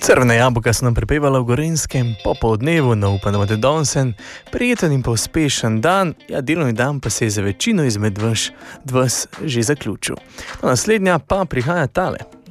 Crvena jabolka so nam pripevala v Gorenjskem popoldnevu, no upam, da imate danes en prijeten in pa uspešen dan, ja, delovni dan pa se je za večino izmed vas že zaključil. No, naslednja pa prihaja tale.